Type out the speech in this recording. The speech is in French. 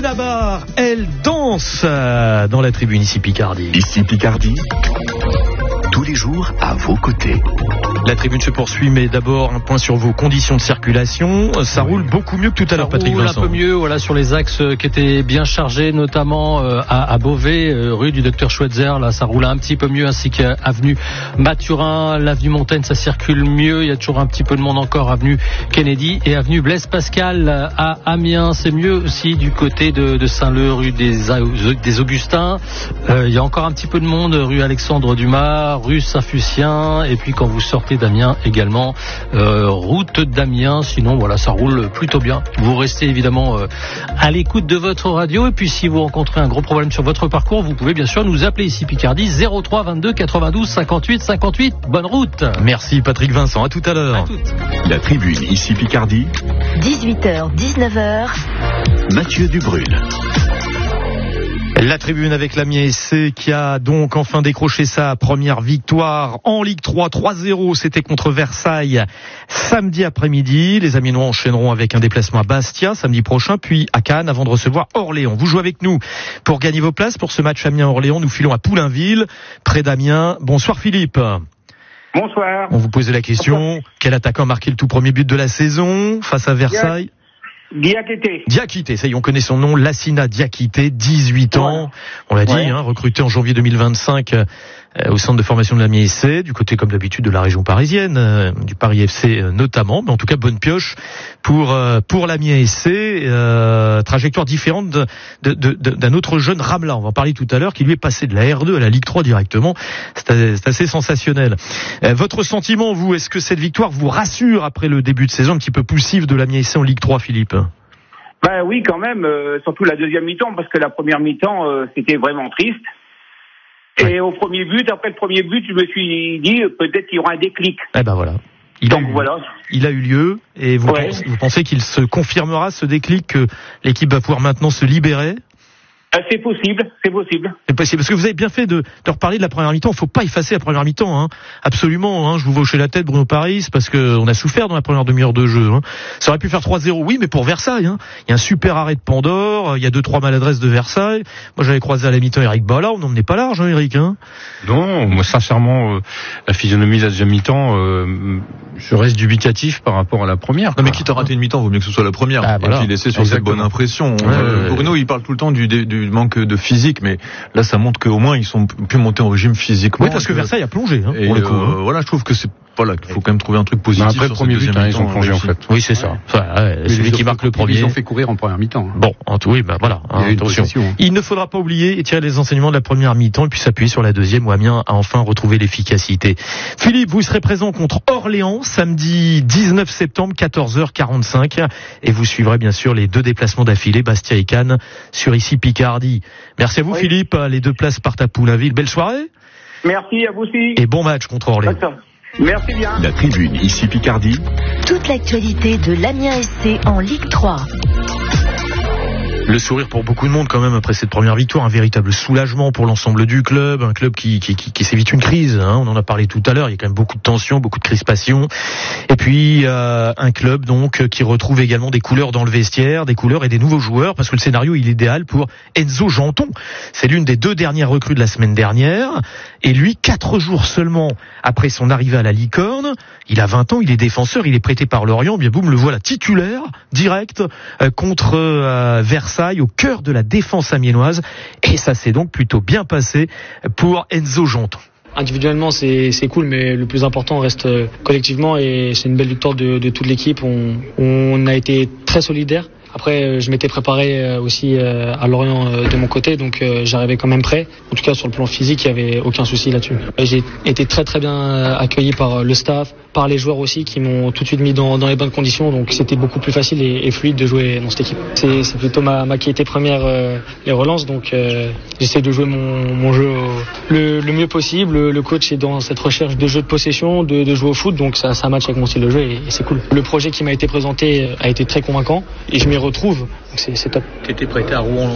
Benabar, elle danse dans la tribune ici Picardie. Ici Picardie, tous les jours à vos côtés. La tribune se poursuit, mais d'abord un point sur vos conditions de circulation. Ça roule beaucoup mieux que tout à l'heure, Patrick Vincent. Ça roule un peu mieux, voilà, sur les axes qui étaient bien chargés, notamment à Beauvais, rue du Docteur Schweitzer. Là, ça roule un petit peu mieux, ainsi qu'avenue Mathurin, l'avenue Montaigne, ça circule mieux. Il y a toujours un petit peu de monde encore, avenue Kennedy et avenue Blaise Pascal à Amiens. C'est mieux aussi du côté de Saint-Leu, rue des Augustins. Il y a encore un petit peu de monde, rue Alexandre Dumas, rue Saint-Fucien, et puis quand vous sortez d'Amiens également, route d'Amiens. Sinon voilà, ça roule plutôt bien. Vous restez évidemment à l'écoute de votre radio, et puis si vous rencontrez un gros problème sur votre parcours, vous pouvez bien sûr nous appeler ici Picardie 03 22 92 58 58. Bonne route. Merci Patrick Vincent, à tout à l'heure. La tribune ici Picardie, 18h, 19h, Mathieu Dubrul. La tribune avec l'Amiens SC qui a donc enfin décroché sa première victoire en Ligue 3, 3-0, c'était contre Versailles samedi après-midi. Les Amiénois enchaîneront avec un déplacement à Bastia samedi prochain, puis à Cannes avant de recevoir Orléans. Vous jouez avec nous pour gagner vos places pour ce match Amiens-Orléans. Nous filons à Poulainville, près d'Amiens. Bonsoir Philippe. Bonsoir. On vous posait la question, quel attaquant a marqué le tout premier but de la saison face à Versailles? Diakité, ça y est, on connaît son nom, Lassina Diakité, 18 ans, on l'a dit, recruté en janvier 2025 au centre de formation de l'Amiens SC, du côté comme d'habitude de la région parisienne, du Paris FC notamment, mais en tout cas bonne pioche pour l'Amiens SC, trajectoire différente d'un autre jeune Ramla, on va en parler tout à l'heure, qui lui est passé de la R2 à la Ligue 3 directement, c'est assez sensationnel. Votre sentiment, vous, est-ce que cette victoire vous rassure après le début de saison un petit peu poussif de l'Amiens SC en Ligue 3, Philippe? Ben oui, quand même, surtout la deuxième mi-temps, parce que la première mi-temps, c'était vraiment triste. Et au premier but, après le premier but, je me suis dit, peut-être qu'il y aura un déclic. Eh ben voilà. Il a eu lieu, et vous pensez qu'il se confirmera, ce déclic, que l'équipe va pouvoir maintenant se libérer? C'est possible. C'est possible, parce que vous avez bien fait de reparler de la première mi-temps. Il faut pas effacer la première mi-temps, hein. Absolument, hein. Je vous vois hocher la tête, Bruno Paris, parce que on a souffert dans la première demi-heure de jeu, hein. Ça aurait pu faire 3-0, oui, mais pour Versailles, hein. Il y a un super arrêt de Pandore, il y a 2-3 maladresses de Versailles. Moi, j'avais croisé à la mi-temps Eric Bala, on n'emmenait pas large, hein, Eric, hein. Non, moi, sincèrement, la physionomie de la deuxième mi-temps, je reste dubitatif par rapport à la première. Non, mais quitte à rater une mi-temps, vaut mieux que ce soit la première. Et puis laisser sur cette bonne impression. Bruno, il parle tout le temps du manque de physique, mais là, ça montre qu'au moins, ils sont plus montés en régime physiquement. Oui, parce que Versailles a plongé, hein, pour le coup. Voilà, je trouve que c'est, voilà, qu'il faut quand même trouver un truc positif. Après le premier but, ils ont plongé, en fait. Oui, c'est ça. Celui qui marque le premier. Ils ont fait courir en première mi-temps. Bon, oui, voilà. Attention. Il ne faudra pas oublier et tirer les enseignements de la première mi-temps et puis s'appuyer sur la deuxième où Amiens a enfin retrouvé l'efficacité. Philippe, vous serez présent contre Orléans samedi 19 septembre, 14h45, et vous suivrez bien sûr les deux déplacements d'affilée, Bastia et Cannes, sur ici Picardie. Merci à vous, Philippe. Les deux places partent à Poulainville. Belle soirée. Merci à vous aussi. Et bon match contre Orléans. Merci bien. La tribune ici Picardie. Toute l'actualité de l'Amiens SC en Ligue 3. Le sourire pour beaucoup de monde quand même après cette première victoire, un véritable soulagement pour l'ensemble du club, un club qui s'évite une crise, hein, on en a parlé tout à l'heure, il y a quand même beaucoup de tension, beaucoup de crispation, et puis un club donc qui retrouve également des couleurs dans le vestiaire, des couleurs et des nouveaux joueurs, parce que le scénario il est idéal pour Enzo Janton, c'est l'une des deux dernières recrues de la semaine dernière, et lui 4 jours seulement après son arrivée à la Licorne, il a 20 ans, il est défenseur, il est prêté par Lorient, bien boum, le voilà titulaire direct contre Versailles, au cœur de la défense amiénoise, et ça s'est donc plutôt bien passé pour Enzo Janton. Individuellement c'est cool, mais le plus important reste collectivement, et c'est une belle victoire de toute l'équipe. On a été très solidaires. Après, je m'étais préparé aussi à Lorient de mon côté, donc j'arrivais quand même prêt. En tout cas, sur le plan physique, il n'y avait aucun souci là-dessus. J'ai été très très bien accueilli par le staff, par les joueurs aussi, qui m'ont tout de suite mis dans les bonnes conditions. Donc c'était beaucoup plus facile et fluide de jouer dans cette équipe. C'est plutôt ma qualité première, les relances. Donc j'essaie de jouer mon jeu le mieux possible. Le coach est dans cette recherche de jeu de possession, de jouer au foot. Donc ça match avec mon style de jeu et c'est cool. Le projet qui m'a été présenté a été très convaincant et je m'y retrouve, donc c'est top. Tu étais prêté à Rouen